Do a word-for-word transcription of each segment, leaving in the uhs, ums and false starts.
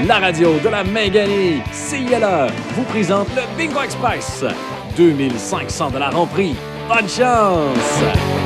la radio de la Mingani, C I L E, vous présente le Bingo Express. deux mille cinq cents dollars en prix. Bonne chance!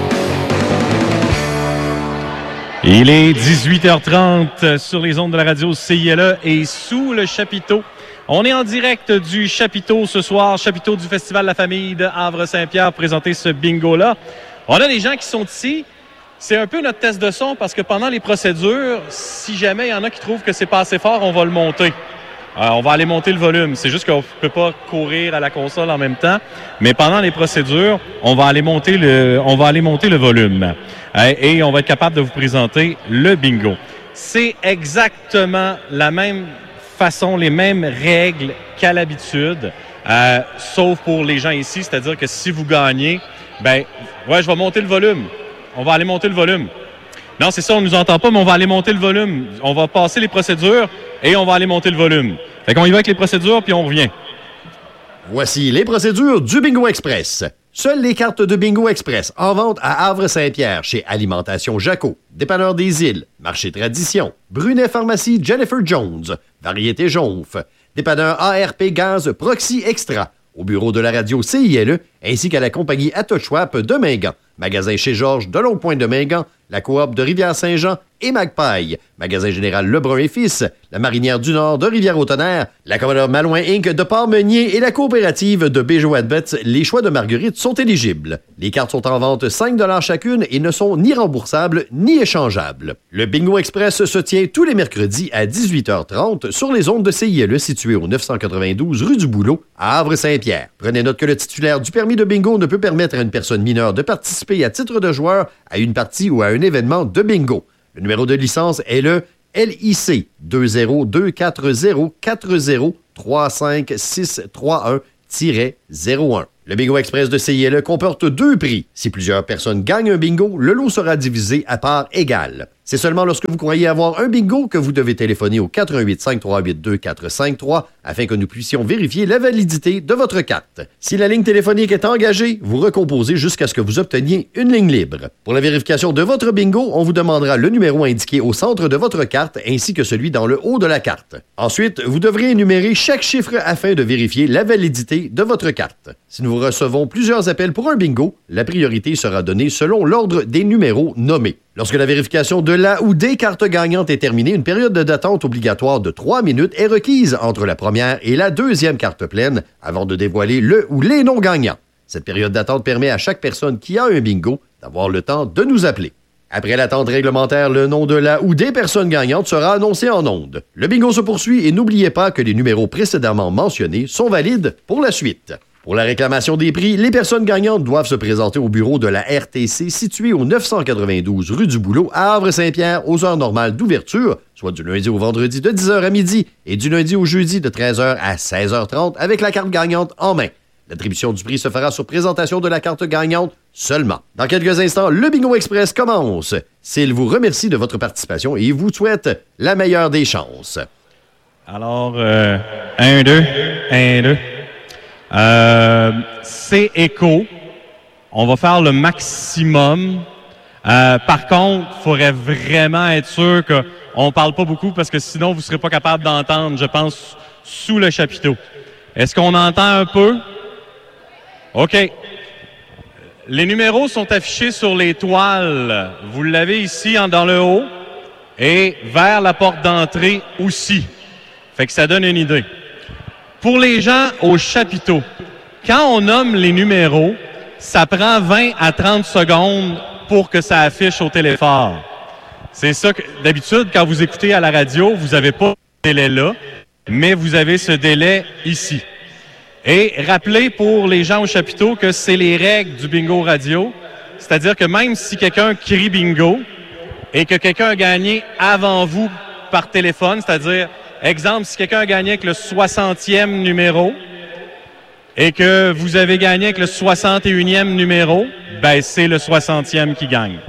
Il est dix-huit heures trente sur les ondes de la radio C I L E et sous le chapiteau. On est en direct du chapiteau ce soir, chapiteau du Festival de la famille de Havre-Saint-Pierre, pour présenter ce bingo-là. On a des gens qui sont ici. C'est un peu notre test de son parce que pendant les procédures, si jamais il y en a qui trouvent que c'est pas assez fort, on va le monter. Euh, on va aller monter le volume. C'est juste qu'on ne peut pas courir à la console en même temps. Mais pendant les procédures, on va aller monter le, on va aller monter le volume. Euh, et on va être capable de vous présenter le bingo. C'est exactement la même façon, les mêmes règles qu'à l'habitude, euh, sauf pour les gens ici. C'est-à-dire que si vous gagnez, ben, ouais, je vais monter le volume. On va aller monter le volume. Non, c'est ça, on ne nous entend pas, mais on va aller monter le volume. On va passer les procédures et on va aller monter le volume. Fait qu'on y va avec les procédures, puis on revient. Voici les procédures du Bingo Express. Seules les cartes de Bingo Express en vente à Havre-Saint-Pierre chez Alimentation Jaco, Dépanneur des Îles, Marché Tradition, Brunet Pharmacie Jennifer Jones, Variété Jonf, Dépanneur A R P Gaz Proxy Extra, au bureau de la radio C I L E, ainsi qu'à la compagnie Atochwap de Mingan, magasin chez Georges de Longue-Pointe de Mingan, la coop de Rivière-Saint-Jean et Magpie, magasin général Lebrun et Fils, la Marinière du Nord de Rivière-au-Tonnerre, la Commodore Malouin Incorporée de Port-Meunier et la coopérative de Béjo-Adbets. Les choix de Marguerite sont éligibles. Les cartes sont en vente cinq dollars chacune et ne sont ni remboursables ni échangeables. Le Bingo Express se tient tous les mercredis à dix-huit heures trente sur les ondes de C I L E situées au neuf cent quatre-vingt-douze rue du Boulot à Havre-Saint-Pierre. Prenez note que le titulaire du permis de bingo ne peut permettre à une personne mineure de participer à titre de joueur à une partie ou à un événement de bingo. Le numéro de licence est le L I C deux zéro deux quatre zéro quatre zéro trois cinq six trois un zéro un. Le Bingo Express de C I L E comporte deux prix. Si plusieurs personnes gagnent un bingo, le lot sera divisé à parts égales. C'est seulement lorsque vous croyez avoir un bingo que vous devez téléphoner au quatre un huit cinq trois huit deux quatre cinq trois afin que nous puissions vérifier la validité de votre carte. Si la ligne téléphonique est engagée, vous recomposez jusqu'à ce que vous obteniez une ligne libre. Pour la vérification de votre bingo, on vous demandera le numéro indiqué au centre de votre carte ainsi que celui dans le haut de la carte. Ensuite, vous devrez énumérer chaque chiffre afin de vérifier la validité de votre carte. Si nous recevons plusieurs appels pour un bingo, la priorité sera donnée selon l'ordre des numéros nommés. Lorsque la vérification de la ou des cartes gagnantes est terminée, une période d'attente obligatoire de trois minutes est requise entre la première et la deuxième carte pleine avant de dévoiler le ou les noms gagnants. Cette période d'attente permet à chaque personne qui a un bingo d'avoir le temps de nous appeler. Après l'attente réglementaire, le nom de la ou des personnes gagnantes sera annoncé en ondes. Le bingo se poursuit et n'oubliez pas que les numéros précédemment mentionnés sont valides pour la suite. Pour la réclamation des prix, les personnes gagnantes doivent se présenter au bureau de la R T C situé au neuf cent quatre-vingt-douze rue du Boulot à Havre-Saint-Pierre aux heures normales d'ouverture, soit du lundi au vendredi de dix heures à midi et du lundi au jeudi de treize heures à seize heures trente avec la carte gagnante en main. L'attribution du prix se fera sur présentation de la carte gagnante seulement. Dans quelques instants, le Bingo Express commence. S'il vous remercie de votre participation et vous souhaite la meilleure des chances. Alors, euh, un, deux, un, deux. Euh, c'est écho. On va faire le maximum. Euh, par contre, il faudrait vraiment être sûr qu'on ne parle pas beaucoup parce que sinon, vous ne serez pas capable d'entendre, je pense, sous le chapiteau. Est-ce qu'on entend un peu? OK. Les numéros sont affichés sur les toiles. Vous l'avez ici en, dans le haut et vers la porte d'entrée aussi. Fait que ça donne une idée. Pour les gens au chapiteau, quand on nomme les numéros, ça prend vingt à trente secondes pour que ça affiche au téléphone. C'est ça que, d'habitude, quand vous écoutez à la radio, vous n'avez pas ce délai-là, mais vous avez ce délai ici. Et rappelez pour les gens au chapiteau que c'est les règles du bingo radio, c'est-à-dire que même si quelqu'un crie bingo et que quelqu'un a gagné avant vous par téléphone, c'est-à-dire exemple, si quelqu'un a gagné avec le soixantième numéro et que vous avez gagné avec le soixante et unième numéro, ben c'est le soixantième qui gagne.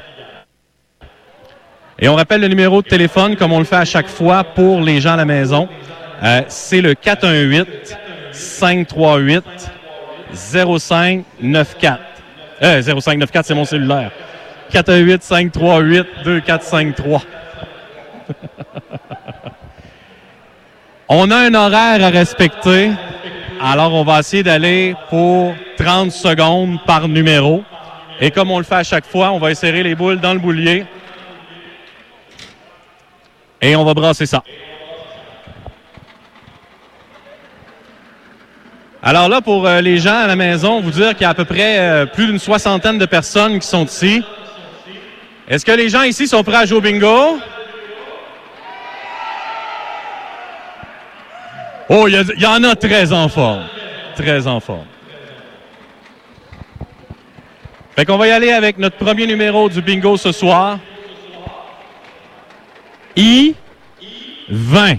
Et on rappelle le numéro de téléphone comme on le fait à chaque fois pour les gens à la maison. Euh, c'est le quatre un huit cinq trois huit zéro cinq neuf quatre. Euh, zéro cinq neuf quatre, c'est mon cellulaire. quatre un huit cinq trois huit deux quatre cinq trois. On a un horaire à respecter, alors on va essayer d'aller pour trente secondes par numéro. Et comme on le fait à chaque fois, on va insérer les boules dans le boulier. Et on va brasser ça. Alors là, pour euh, les gens à la maison, vous dire qu'il y a à peu près euh, plus d'une soixantaine de personnes qui sont ici. Est-ce que les gens ici sont prêts à jouer au bingo? Oh, il y, y en a très en forme. Très en forme. Fait qu'on va y aller avec notre premier numéro du bingo ce soir. I vingt.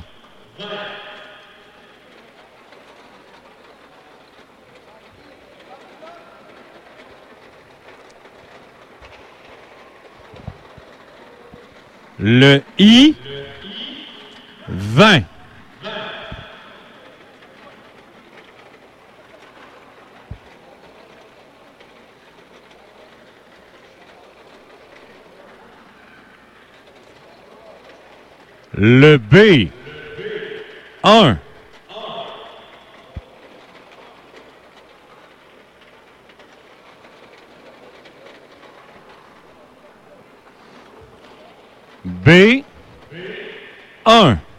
Le I vingt. Le B un. B un.